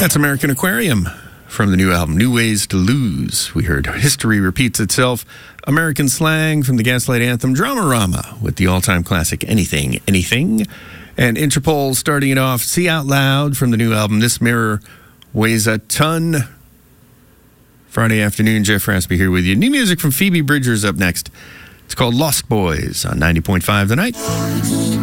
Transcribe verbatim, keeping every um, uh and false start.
That's American Aquarium from the new album, New Ways to Lose. We heard History Repeats Itself, American Slang from the Gaslight anthem, Dramarama with the all-time classic, Anything, Anything. And Interpol starting it off, See Out Loud from the new album, This Mirror Weighs a Ton. Friday afternoon, Jeff Raspy here with you. New music from Phoebe Bridgers up next. It's called Lost Boys on ninety point five The Night.